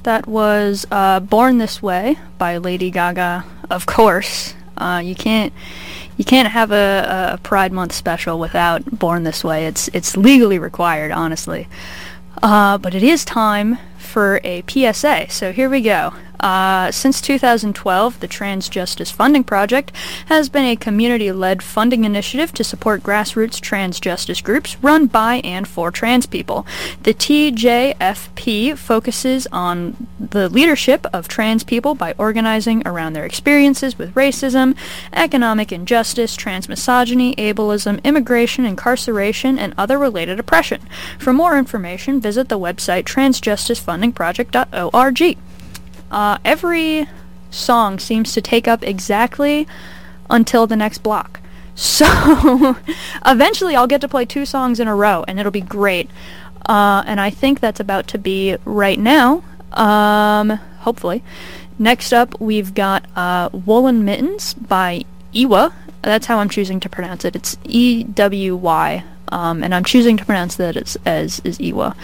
That was Born This Way by Lady Gaga, of course. You can't have a Pride Month special without Born This Way. It's legally required, honestly. But it is time for a PSA, so here we go. Since 2012, the Trans Justice Funding Project has been a community-led funding initiative to support grassroots trans justice groups run by and for trans people. The TJFP focuses on the leadership of trans people by organizing around their experiences with racism, economic injustice, trans misogyny, ableism, immigration, incarceration, and other related oppression. For more information, visit the website transjusticefundingproject.org. Every song seems to take up exactly until the next block. So, eventually I'll get to play 2 songs in a row, and it'll be great. And I think that's about to be right now, hopefully. Next up, we've got Woolen Mittens by Ewa. That's how I'm choosing to pronounce it. It's E-W-Y, and I'm choosing to pronounce that as Ewa.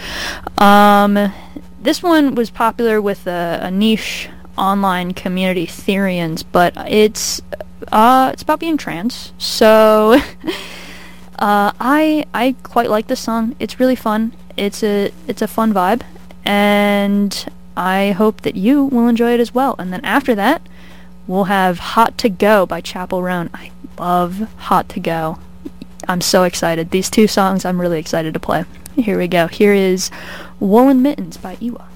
This one was popular with a niche online community, Therians, but it's about being trans. So I quite like this song. It's really fun. It's a fun vibe, and I hope that you will enjoy it as well. And then after that, we'll have Hot to Go by Chappell Roan. I love Hot to Go. I'm so excited. These 2 songs I'm really excited to play. Here we go. Here is Woolen Mittens by Ewa.